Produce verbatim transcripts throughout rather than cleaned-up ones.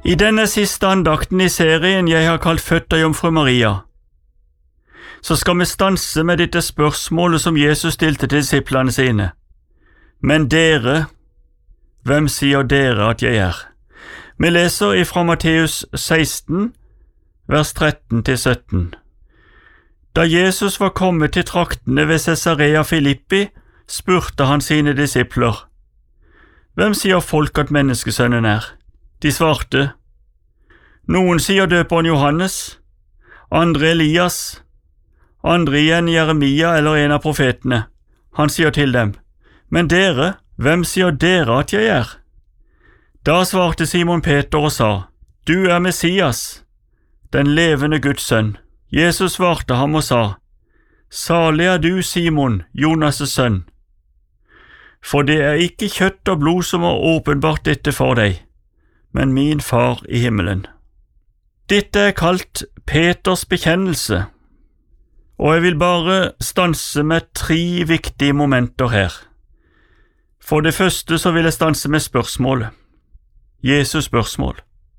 I denne siste andakten i serien jeg har kalt Født av Jomfru Maria, så skal vi stanse med dette spørsmålet som Jesus stilte til disiplene sine. Men dere, hvem sier dere at jeg er? Vi leser ifra Matteus seksten, vers tretten til sytten. Da Jesus var kommet til traktene ved Cesarea Filippi, spurte han sine disipler, «Hvem sier folk at menneskesønnen er?» De svarte, «Noen sier døperen Johannes, andre Elias, andre igjen Jeremia eller en av profetene.» Han sier til dem, «Men dere, hvem sier dere at jeg er?» Da svarte Simon Peter og sa, «Du er Messias, den levende Guds sønn.» Jesus svarte ham og sa, «Salig er du, Simon, Jonas' sønn, for det er ikke kjøtt og blod som har åpenbart dette for deg, men min far i himmelen.» Dette er kalt Peters bekjennelse, og jeg vil bare stanse med tre viktige momenter her. For det første så vil jeg stanse med spørsmålet, Jesus spørsmål.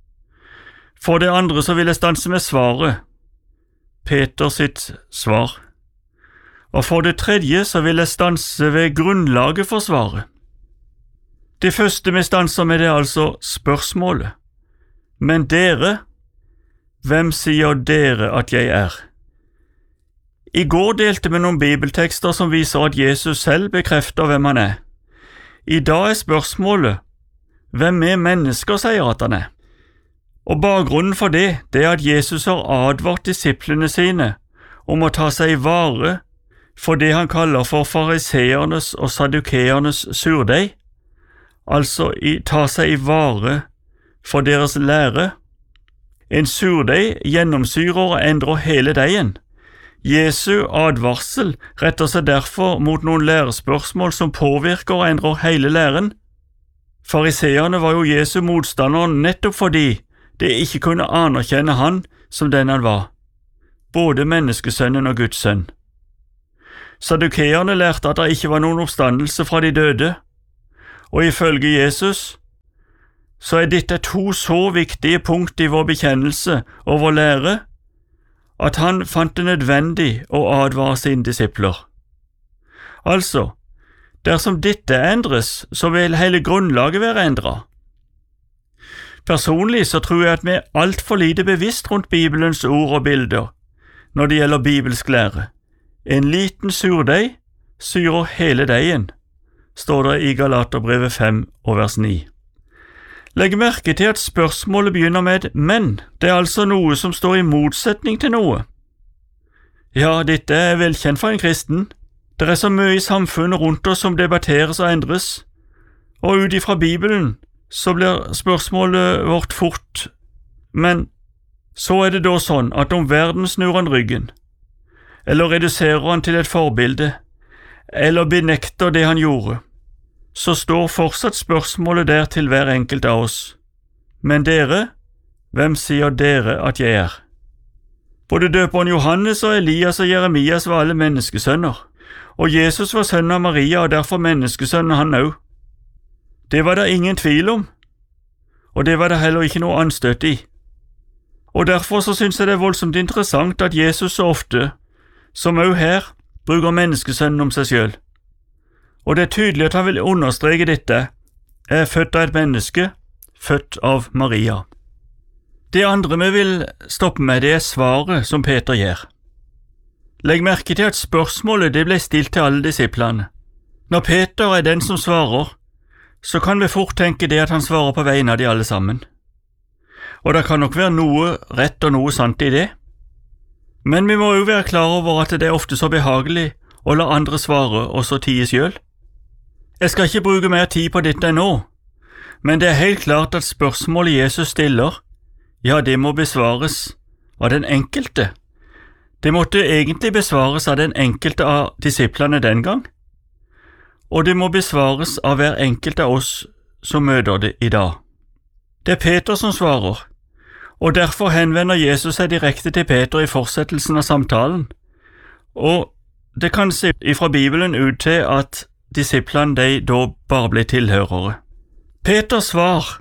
For det andre så vil jeg stanse med svaret, Peters sitt svar. Og for det tredje så vil jeg stanse ved grunnlaget for svaret. Det første vi stanser med det er altså spørsmålet. Men dere, hvem sier dere at jeg er? I går delte vi noen bibeltekster som viser at Jesus selv bekrefter hvem han er. I dag er spørsmålet, hvem vi mennesker sier at han er? Og bakgrunnen for det, det er at Jesus har advart disiplene sine om å ta seg i vare for det han kaller for fariseernes og sadukeernes surdeig, altså i, ta seg i vare for deres lære. En surdeig gjennomsyrer og endrer hele deigen. Jesu advarsel retter seg derfor mot noen lærespørsmål som påvirker og endrer hele læren. Fariseerne var jo Jesu motstander nettopp fordi de ikke kunne anerkjenne han som den han var, både menneskesønnen og Guds sønn. Sadukeerne lærte at det ikke var noen oppstandelse fra de døde, og ifølge Jesus så er dette to så viktige punkt i vår bekjennelse og vår lære, at han fant det nødvendig å advare sine disipler. Altså, dersom dette endres, så vil hele grunnlaget være endret. Personlig så tror jeg at vi er alt for lite bevisst rundt Bibelens ord og bilder når det gjelder bibelsk lære. En liten surdeig syrer hele deigen, står det i Galaterbrevet fem og vers ni. Legg merke til at spørsmålet begynner med «men». Det er altså noe som står i motsetning til noe. Ja, dette er velkjent for en kristen. Det er så mye i samfunnet rundt oss som debatteres og endres, og ut ifra Bibelen så blir spørsmålet vårt fort, men så er det da sånn at om verden snur han ryggen, eller reduserer han til et forbilde, eller benekter det han gjorde, så står fortsatt spørsmålet der til hver enkelt av oss. Men dere, hvem sier dere at jeg er? Både døperen Johannes og Elias og Jeremias var alle menneskesønner, og Jesus var sønn av Maria og derfor menneskesønnen han også. Det var det ingen tvil om, og det var det heller ikke noe anstøt i. Og derfor så synes jeg det er voldsomt interessant at Jesus så ofte, som også her, bruker menneskesønnen om seg selv. Og det er tydelig at han vil understreke dette, er født av et menneske, født av Maria. Det andre vi vil stoppe med, det er svaret som Peter gir. Legg merke til at spørsmålet det ble stilt til alle disiplene. Når Peter er den som svarer, så kan vi fort tenke det at han svarer på vegne av de alle sammen. Og det kan nok være noe rett og noe sant i det. Men vi må jo være klar over at det er ofte så behagelig å la andre svare og så tie selv. Jeg skal ikke bruke mer tid på dette nå, men det er helt klart at spørsmålet Jesus stiller, ja, det må besvares av den enkelte. Det måtte egentlig besvares av den enkelte av disiplene den gang, og det må besvares av hver enkelt av oss som møter det i dag. Det er Peter som svarer, og derfor henvender Jesus seg direkte til Peter i fortsettelsen av samtalen, og det kan se ifra Bibelen ut til at disiplene de da bare ble tilhørere. Peters svar,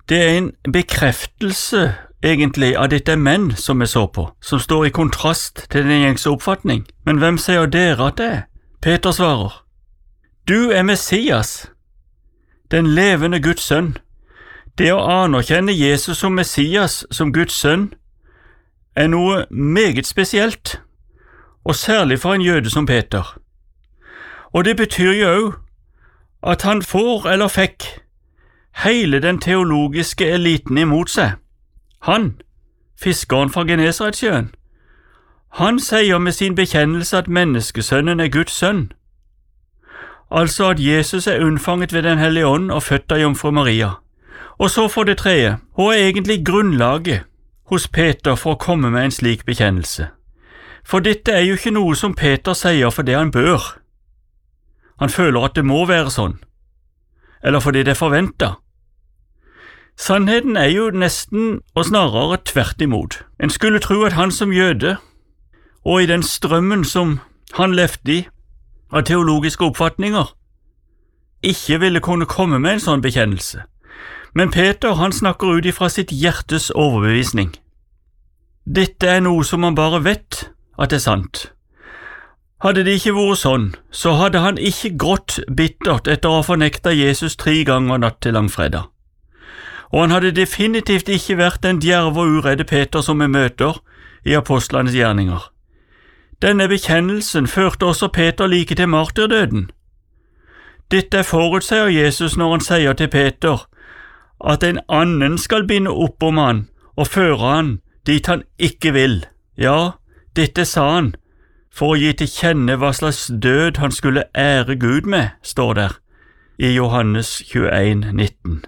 Det er en bekreftelse, egentlig, av dette menn som vi så på, som står i kontrast til den gjengse oppfatning. Men hvem sier dere at det er? Peter svarer, du er Messias, den levende Guds sønn. Det å anerkjenne Jesus som Messias, som Guds sønn, er noe meget spesielt, og særlig for en jøde som Peter. Og det betyr jo også at han får eller fikk hele den teologiske eliten imot seg. Han, fiskeren fra Genesaretsjøen, han sier med sin bekjennelse at menneskesønnen er Guds sønn, altså at Jesus er unnfanget ved den hellige ånd og født av jomfru Maria. Og så for det tredje, hva er egentlig grunnlaget hos Peter for å komme med en slik bekjennelse? For dette er jo ikke noe som Peter sier fordi han bør. Han føler at det må være sånn, eller fordi det er forventet. Sannheten er jo nesten og snarere tvert imot. En skulle tro at han som jøde, og i den strømmen som han levde i, av teologiske oppfatninger, ikke ville kunne komme med en sånn bekjennelse. Men Peter, han snakker ut ifra sitt hjertes overbevisning. Dette er noe som han bare vet at det er sant. Hadde det ikke vært sånn, så hadde han ikke grått bittert etter å ha fornektet Jesus tre ganger natt til langfredag. Og han hadde definitivt ikke vært den djerve og uredde Peter som vi møter i apostlenes gjerninger. Denne bekjennelsen førte også Peter like til martyrdøden. Dette forutsier Jesus når han sier til Peter at en annen skal binde opp om han og føre han dit han ikke vil. Ja, dette sa han for å gi til kjenne hva slags død han skulle ære Gud med, står der i Johannes tjueen nitten.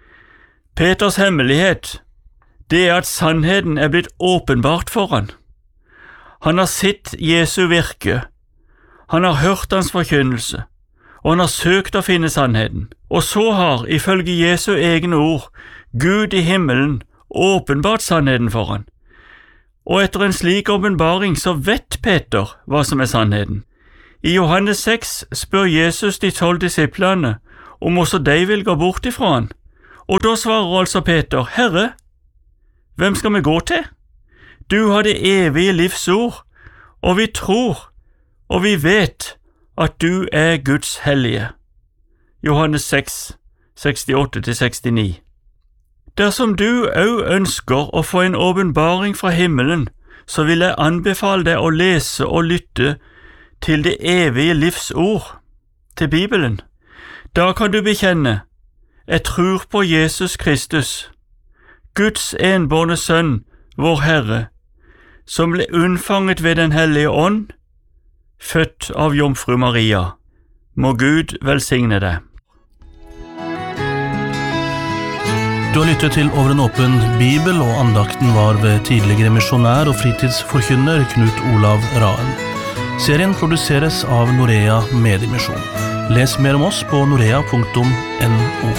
Peters hemmelighet, det er at sannheten er blitt åpenbart for han. Han har sett Jesu virke, han har hørt hans forkynnelse, og han har søkt å finne sannheten. Og så har, ifølge Jesu egne ord, Gud i himmelen åpenbart sannheten for han. Og etter en slik åpenbaring så vet Peter hva som er sannheten. I Johannes seks spør Jesus de tolv disiplene om også de vil gå bort ifra han. Og da svarer altså Peter, Herre, hvem skal vi gå til? Du har det evige livs ord, og vi tror, og vi vet at du er Guds hellige. Johannes seks, sekstiåtte til sekstini. Dersom du også ønsker å få en åpenbaring fra himmelen, så vil jeg anbefale deg å lese og lytte til det evige livs ord, til Bibelen. Da kan du bekjenne, jeg tror på Jesus Kristus, Guds enbårne sønn, vår Herre, som ble unnfanget ved den hellige ånd, født av jomfru Maria. Må Gud velsigne deg. Du har lyttet til Over en åpen bibel, og andakten var ved tidligere misjonær og fritidsforkynner Knut Olav Raen. Serien produseres av Norea Mediemisjon. Les mer om oss på norea punktum no.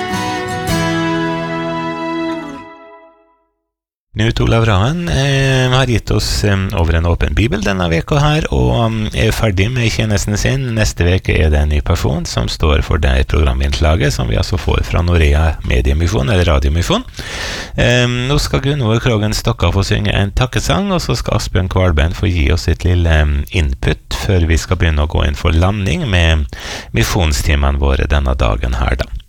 Knut Olav Raen eh, har gitt oss eh, Over en åpen bibel denne veka her, og um, er ferdig med tjenesten sin. Neste veke er det en ny person som står for det programinnslaget som vi altså får fra Norea Mediemisjon, eller Radiomisjon. Eh, nå skal Gunvor Krogen Stokka få synge en takkesang, og så skal Asbjørn Kvalbein få gi oss et lille um, input før vi skal begynne å gå inn for landing med misjonstimene våre denne dagen her da.